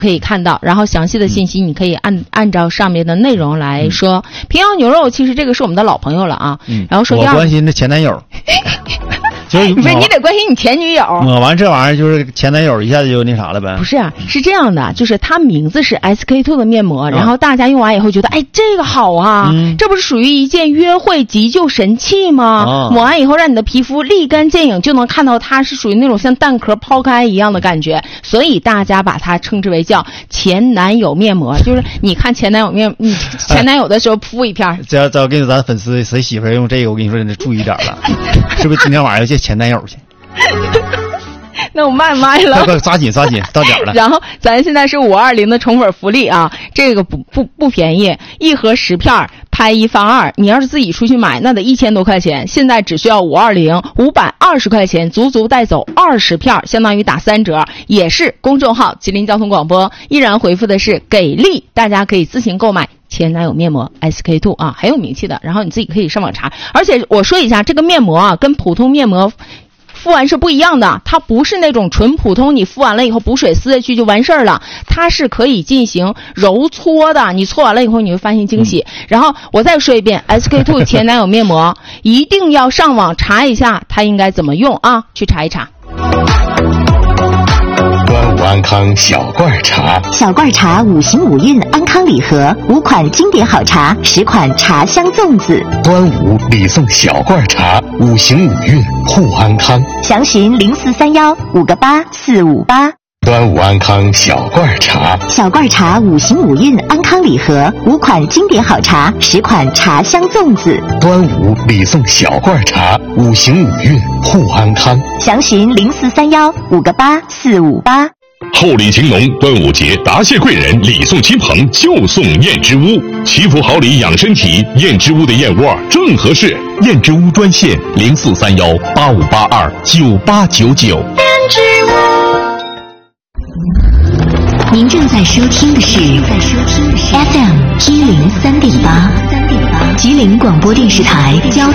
可以看到，然后详细的信息你可以按照上面的内容来说。平遥牛肉其实这个是我们的老朋友了啊。然后说第二， 我关心的前男友。就是不是你得关心你前女友。 抹完这玩意儿就是前男友一下子就那啥了呗？ 不是啊，是这样的，就是它名字是 SK2 的面膜，然后大家用完以后觉得，哎，这个好啊，这不是属于一件约会急救神器吗？抹完以后让你的皮肤立竿见影，就能看到它是属于那种像蛋壳抛开一样的感觉，所以大家把它称之为叫前男友面膜，就是你看前男友前男友的时候敷一片。 只要跟咱粉丝谁媳妇用这个，我跟你说真的注意点了，是不是今天晚上要见前男友去？ 那我卖了， 快抓紧到点了。 然后咱现在是520的宠粉福利啊，这个不便宜，一盒10片拍1返2，你要是自己出去买那得1000多块钱，现在只需要520块钱，足带走20片，相当于打3折，也是公众号吉林交通广播，依然回复的是给力，大家可以自行购买前男友面膜 SK2 啊，很有名气的，然后你自己可以上网查。而且我说一下，这个面膜啊跟普通面膜敷完是不一样的，它不是那种纯普通你敷完了以后补水撕下去就完事儿了，它是可以进行揉搓的，你搓完了以后你会发现惊喜。然后我再说一遍 SK2 前男友面膜一定要上网查一下它应该怎么用啊，去查一查。 端午安康小罐茶， 小罐茶5行5运安康礼盒，5款经典好茶，10款茶香粽子。 端午礼送小罐茶，5行5运护安康。 详询0431 5个8 458。 端午安康小罐茶， 小罐茶5行5运安康礼盒，5款经典好茶，10款茶香粽子。 端午礼送小罐茶，5行5运护安康。 详询0431 5个8 458。 厚礼情浓，端午节答谢贵人，礼送亲朋就送燕之屋，祈福好礼养身体，燕之屋的燕窝正合适。 燕之屋专线0431 8582 9899。燕之屋。 您正在收听的是 FM 103.8，吉林广播电视台交